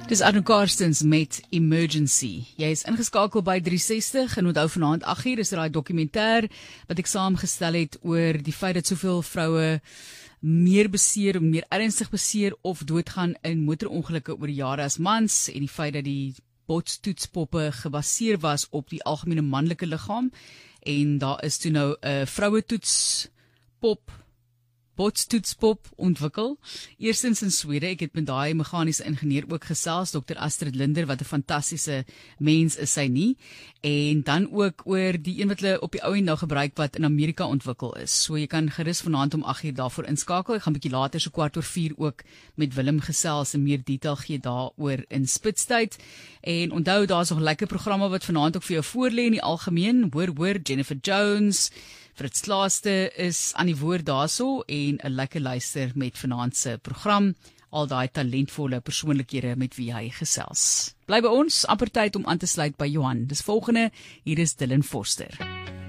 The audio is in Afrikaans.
Dis Arno Karstens met Emergency. Jy is ingeskakel by 360 en onthou vanaand 8uur is daai dokumentêr wat ek saamgestel het oor die feit dat soveel vroue meer beseer, meer ernstig beseer of doodgaan in motorongelukke oor die jare as mans en die feit dat die botstoetspoppe gebaseer was op die algemene manlike liggaam en daar is toe nou 'n botstoetspop ontwikkel. Eerstens in Swede, ek het met daai meganiese ingenieur ook gesels, Dr. Astrid Linder, wat 'n fantastiese mens is sy nie, en dan ook oor die een wat hulle op die ou end nou gebruik wat in Amerika ontwikkel is. So jy kan gerus vanaand om 8uur daarvoor inskakel. Ek gaan 'n bietjie later so 4:15 ook met Willem gesels en meer detail gee daaroor in Spitstyd. En onthou, daar's nog lekker programme wat vanaand ook vir jou voorlê in die algemeen. Hoor, Jennifer Jones, Fritz Laaste is aan die woord daarso en 'n lekker luister met vanaand se program, al daai talentvolle persoonlikhede met wie hy gesels. Bly by ons, amper tyd om aan te sluit by Johan. Dis volgende, hier is Dylan Forster.